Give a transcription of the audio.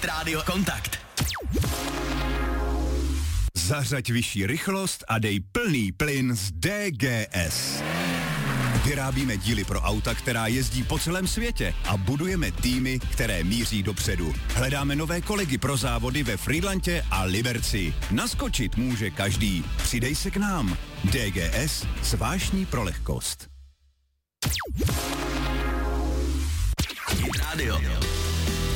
Hit Radio Kontakt. Zařaď vyšší rychlost a dej plný plyn z DGS. Vyrábíme díly pro auta, která jezdí po celém světě a budujeme týmy, které míří dopředu. Hledáme nové kolegy pro závody ve Frýdlantě a Liberci. Naskočit může každý. Přidej se k nám. DGS s vášní pro lehkost. Hit Radio.